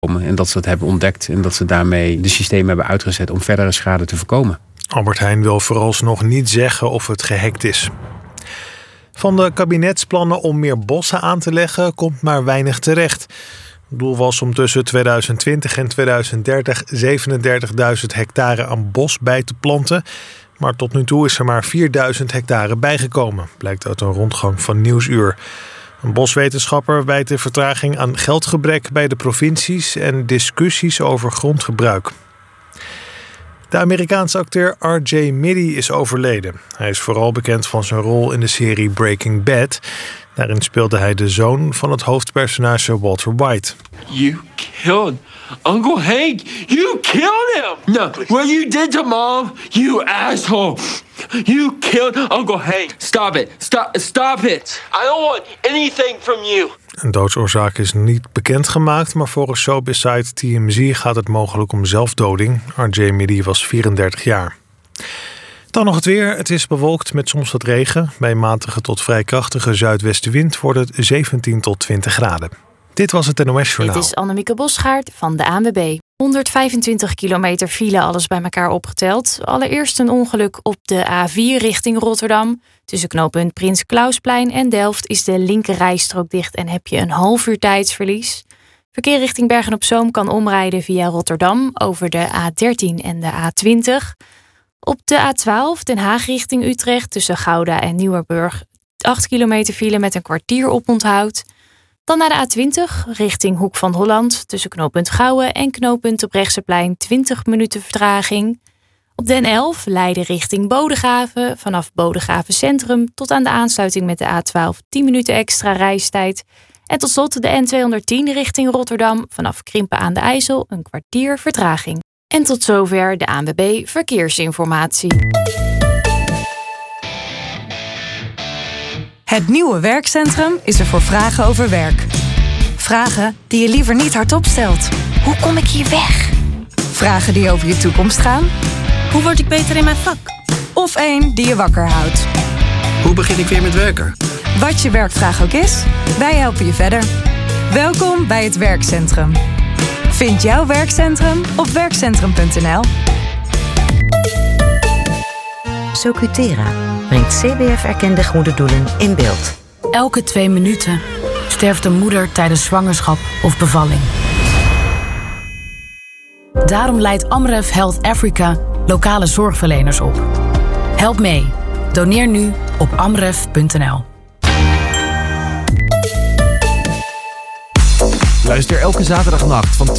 En dat ze dat hebben ontdekt en dat ze daarmee de systemen hebben uitgezet om verdere schade te voorkomen. Albert Heijn wil vooralsnog niet zeggen of het gehackt is. Van de kabinetsplannen om meer bossen aan te leggen komt maar weinig terecht. Het doel was om tussen 2020 en 2030 37.000 hectare aan bos bij te planten. Maar tot nu toe is er maar 4.000 hectare bijgekomen, blijkt uit een rondgang van Nieuwsuur. Een boswetenschapper wijt de vertraging aan geldgebrek bij de provincies en discussies over grondgebruik. De Amerikaanse acteur R.J. Middy is overleden. Hij is vooral bekend van zijn rol in de serie Breaking Bad. Daarin speelde hij de zoon van het hoofdpersonage Walter White. You killed Uncle Hank. You killed him. No, what you did to Mom, you asshole. You killed Uncle Hank. Stop it. Stop it. I don't want anything from you. Een doodsoorzaak is niet bekendgemaakt, maar volgens showbiz-site TMZ gaat het mogelijk om zelfdoding. R.J. Middy was 34 jaar. Dan nog het weer. Het is bewolkt met soms wat regen. Bij matige tot vrij krachtige zuidwestenwind wordt het 17 tot 20 graden. Dit was het NOS Journaal. Dit is Annemieke Bosgaard van de ANWB. 125 kilometer file, alles bij elkaar opgeteld. Allereerst een ongeluk op de A4 richting Rotterdam. Tussen knooppunt Prins Clausplein en Delft is de linker rijstrook dicht en heb je een half uur tijdsverlies. Verkeer richting Bergen-op-Zoom kan omrijden via Rotterdam over de A13 en de A20. Op de A12 Den Haag richting Utrecht tussen Gouda en Nieuwerburg 8 kilometer file met een kwartier oponthoud. Dan naar de A20 richting Hoek van Holland tussen knooppunt Gouwen en knooppunt Terbrechtseplein 20 minuten vertraging. Op de N11 Leiden richting Bodegraven vanaf Bodegraven Centrum tot aan de aansluiting met de A12 10 minuten extra reistijd. En tot slot de N210 richting Rotterdam vanaf Krimpen aan de IJssel een kwartier vertraging. En tot zover de ANWB Verkeersinformatie. Het nieuwe werkcentrum is er voor vragen over werk. Vragen die je liever niet hardop stelt. Hoe kom ik hier weg? Vragen die over je toekomst gaan. Hoe word ik beter in mijn vak? Of één die je wakker houdt. Hoe begin ik weer met werken? Wat je werkvraag ook is, wij helpen je verder. Welkom bij het werkcentrum. Vind jouw werkcentrum op werkcentrum.nl. Socutera brengt CBF-erkende goede doelen in beeld. Elke 2 minuten sterft een moeder tijdens zwangerschap of bevalling. Daarom leidt Amref Health Africa lokale zorgverleners op. Help mee. Doneer nu op amref.nl. Luister elke zaterdagnacht van